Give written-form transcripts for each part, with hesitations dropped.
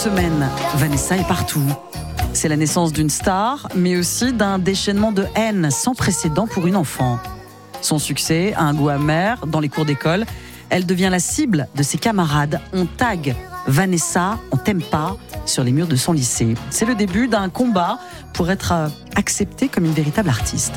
semaine, Vanessa est partout. C'est la naissance d'une star, mais aussi d'un déchaînement de haine sans précédent pour une enfant. Son succès a un goût amer dans les cours d'école. Elle devient la cible de ses camarades. On tag Vanessa, on t'aime pas, sur les murs de son lycée. C'est le début d'un combat pour être acceptée comme une véritable artiste.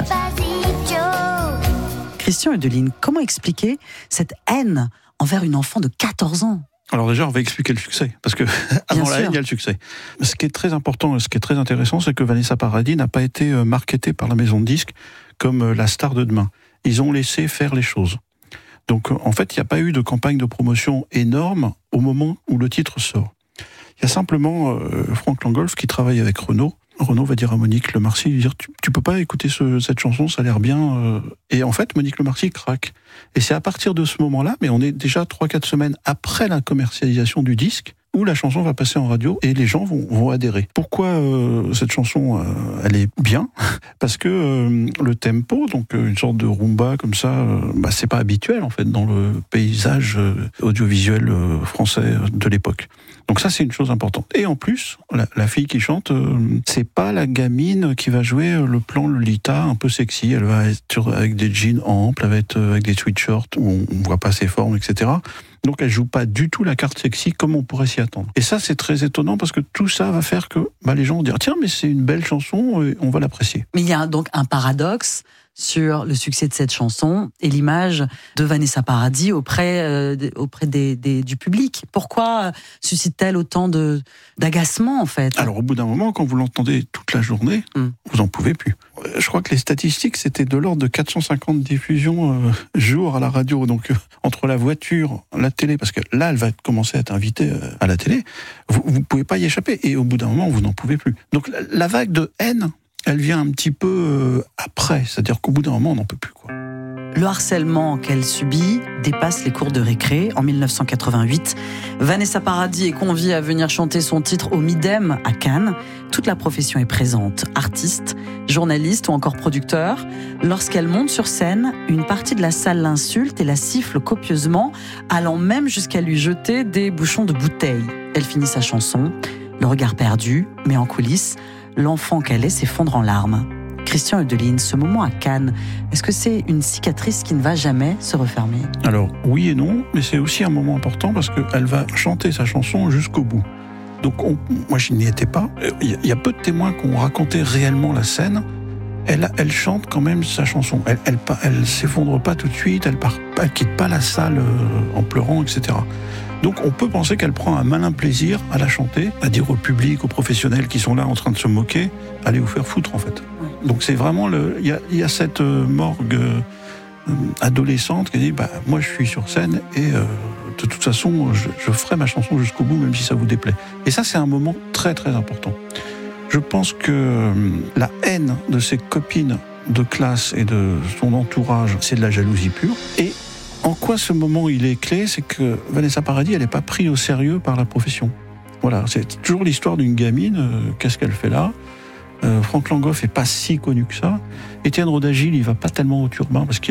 Christian Eudeline, comment expliquer cette haine envers une enfant de 14 ans ? Alors déjà, on va expliquer le succès, parce que avant la haine, il y a le succès. Ce qui est très important et ce qui est très intéressant, c'est que Vanessa Paradis n'a pas été marketée par la maison de disques comme la star de demain. Ils ont laissé faire les choses. Donc en fait, il n'y a pas eu de campagne de promotion énorme au moment où le titre sort. Il y a simplement Franck Langolf qui travaille avec Renaud. Renaud va dire à Monique Lemarcy, dire tu peux pas écouter cette chanson, ça a l'air bien. Et en fait, Monique Lemarcy craque. Et c'est à partir de ce moment-là, mais on est déjà 3-4 semaines après la commercialisation du disque, où la chanson va passer en radio et les gens vont adhérer. Pourquoi cette chanson, elle est bien ? Parce que le tempo, donc une sorte de rumba comme ça, c'est pas habituel en fait dans le paysage audiovisuel français de l'époque. Donc ça, c'est une chose importante. Et en plus, la fille qui chante, c'est pas la gamine qui va jouer le plan Lolita un peu sexy. Elle va être avec des jeans amples, elle va être avec des sweatshirts où on voit pas ses formes, etc. Donc elle joue pas du tout la carte sexy comme on pourrait s'y attendre. Et ça, c'est très étonnant parce que tout ça va faire que les gens vont dire tiens, mais c'est une belle chanson et on va l'apprécier. Mais il y a donc un paradoxe sur le succès de cette chanson et l'image de Vanessa Paradis auprès du public. Pourquoi suscite-t-elle autant d'agacement en fait ? Alors au bout d'un moment, quand vous l'entendez toute la journée, vous en pouvez plus. Je crois que les statistiques, c'était de l'ordre de 450 diffusions jour à la radio. Donc entre la voiture, la télé, parce que là, elle va commencer à être invitée à la télé, vous pouvez pas y échapper. Et au bout d'un moment, vous n'en pouvez plus. Donc la vague de haine, elle vient un petit peu après. C'est-à-dire qu'au bout d'un moment, on n'en peut plus, quoi. Le harcèlement qu'elle subit dépasse les cours de récré. En 1988, Vanessa Paradis est conviée à venir chanter son titre au Midem à Cannes. Toute la profession est présente, artiste, journaliste ou encore producteur. Lorsqu'elle monte sur scène, une partie de la salle l'insulte et la siffle copieusement, allant même jusqu'à lui jeter des bouchons de bouteilles. Elle finit sa chanson, le regard perdu, mais en coulisses, l'enfant qu'elle est s'effondre en larmes. Christian Eudeline, ce moment à Cannes, est-ce que c'est une cicatrice qui ne va jamais se refermer ? Alors, oui et non, mais c'est aussi un moment important parce qu'elle va chanter sa chanson jusqu'au bout. Donc, moi, je n'y étais pas. Il y a peu de témoins qui ont raconté réellement la scène. Elle chante quand même sa chanson. Elle s'effondre pas tout de suite, elle quitte pas la salle en pleurant, etc. Donc on peut penser qu'elle prend un malin plaisir à la chanter, à dire au public, aux professionnels qui sont là en train de se moquer, allez vous faire foutre en fait. Donc c'est vraiment il y a cette morgue adolescente qui dit moi je suis sur scène et de toute façon je ferai ma chanson jusqu'au bout même si ça vous déplaît. Et ça c'est un moment très très important. Je pense que la haine de ses copines de classe et de son entourage, c'est de la jalousie pure. Et en quoi ce moment il est clé, c'est que Vanessa Paradis, elle n'est pas prise au sérieux par la profession. Voilà, c'est toujours l'histoire d'une gamine, qu'est-ce qu'elle fait là ? Franck Langolf n'est pas si connu que ça. Étienne Roda-Gil, il va pas tellement au turbin parce qu'il